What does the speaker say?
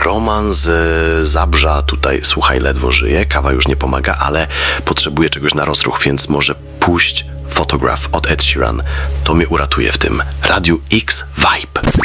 Roman z Zabrza tutaj, słuchaj, ledwo żyje, kawa już nie pomaga, ale potrzebuje czegoś na rozruch, więc może puść Photograph od Ed Sheeran. To mnie uratuje w tym Radiu X Vibe.